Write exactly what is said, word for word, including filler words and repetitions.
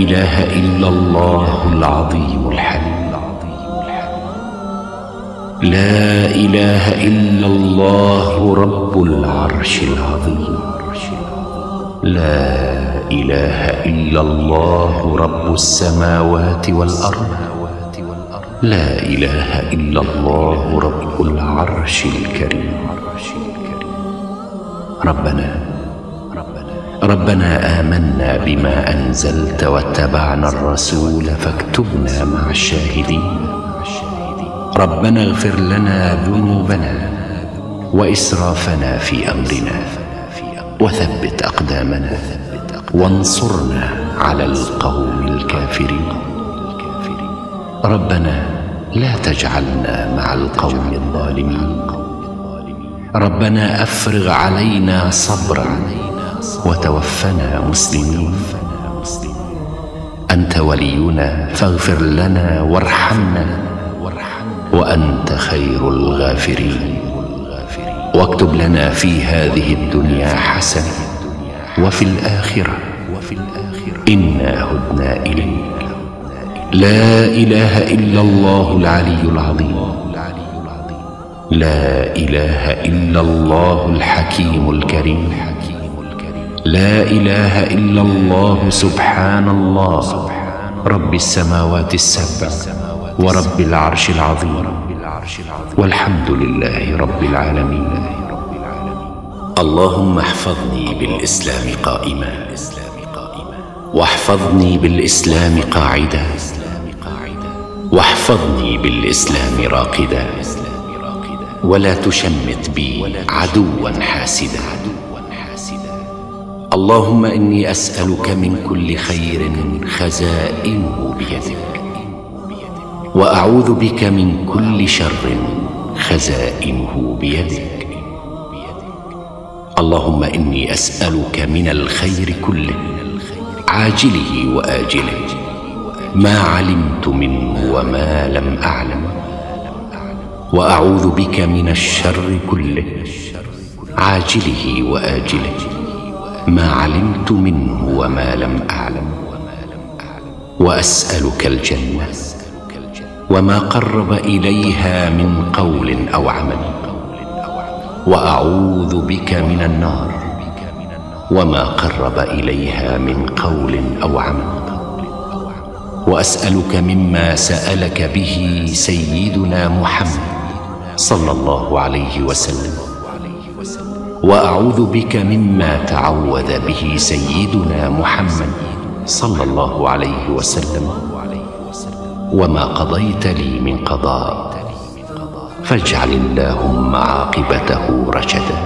إله إلا الله العظيم الحليم. لا إله إلا الله رب العرش العظيم. لا إله إلا الله رب السماوات والأرض. لا إله إلا الله رب العرش الكريم. ربنا ربنا آمنا بما أنزلت واتبعنا الرسول فاكتبنا مع الشاهدين. ربنا اغفر لنا ذنوبنا وإسرافنا في أمرنا وثبت أقدامنا وانصرنا على القوم الكافرين. ربنا لا تجعلنا مع القوم الظالمين. ربنا أفرغ علينا صبرا وتوفنا مسلمين. أنت ولينا فاغفر لنا وارحمنا وأنت خير الغافرين. واكتب لنا في هذه الدنيا حسنة وفي الآخرة إنا هدنا إليك. لا إله إلا الله العلي العظيم. لا إله إلا الله الحكيم الكريم. لا إله إلا الله سبحان الله رب السماوات السبع ورب العرش العظيم. والحمد لله رب العالمين. اللهم احفظني بالإسلام قائما واحفظني بالإسلام قاعدا واحفظني بالإسلام راقدا ولا تشمت بي عدوا حاسدا. اللهم إني أسألك من كل خير خزائنه بيدك وأعوذ بك من كل شر خزائنه بيدك. اللهم إني أسألك من الخير كله عاجله وآجله ما علمت منه وما لم أعلم. وأعوذ بك من الشر كله عاجله وآجله ما علمت منه وما لم أعلم. وأسألك الجنة وما قرب إليها من قول أو عمل. وأعوذ بك من النار وما قرب إليها من قول أو عمل. وأسألك مما سألك به سيدنا محمد صلى الله عليه وسلم. وأعوذ بك مما تعوذ به سيدنا محمد صلى الله عليه وسلم. وما قضيت لي من قضاء فاجعل اللهم عاقبته رشدا.